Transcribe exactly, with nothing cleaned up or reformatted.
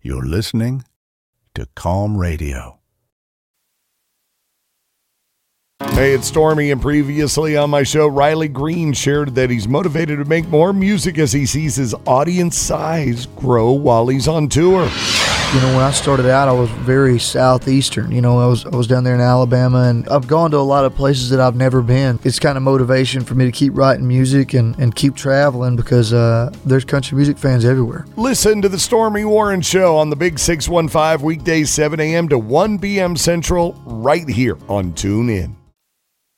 You're listening to Calm Radio. Hey, it's Stormy, and previously on my show, Riley Green shared that he's motivated to make more music as he sees his audience size grow while he's on tour. You know, when I started out, I was very southeastern. You know, I was I was down there in Alabama, and I've gone to a lot of places that I've never been. It's kind of motivation for me to keep writing music and, and keep traveling because uh, there's country music fans everywhere. Listen to the Stormy Warren Show on the Big six one five, weekdays seven a.m. to one p.m. Central, right here on TuneIn.